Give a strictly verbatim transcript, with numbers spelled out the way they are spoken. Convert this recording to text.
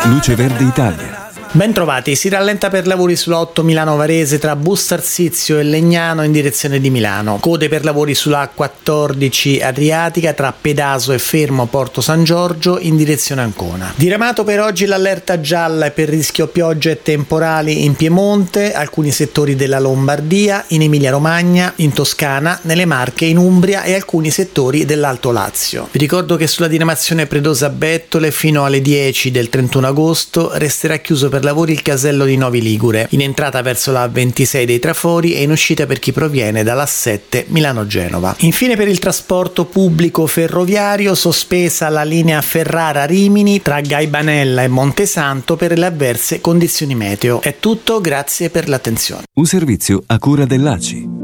Luce Verde Italia. Ben trovati, si rallenta per lavori sulla otto Milano-Varese tra Busto Arsizio e Legnano in direzione di Milano. Code per lavori sulla A quattordici Adriatica tra Pedaso e Fermo Porto San Giorgio in direzione Ancona. Diramato per oggi l'allerta gialla per rischio piogge e temporali in Piemonte, alcuni settori della Lombardia, in Emilia-Romagna, in Toscana, nelle Marche, in Umbria e alcuni settori dell'Alto Lazio. Vi ricordo che sulla diramazione Predosa-Bettole fino alle dieci del trentuno agosto resterà chiuso per lavori il casello di Novi Ligure, in entrata verso la A ventisei dei Trafori e in uscita per chi proviene dalla A sette Milano-Genova. Infine per il trasporto pubblico ferroviario sospesa la linea Ferrara-Rimini tra Gaibanella e Montesanto per le avverse condizioni meteo. È tutto, grazie per l'attenzione. Un servizio a cura dell'A C I.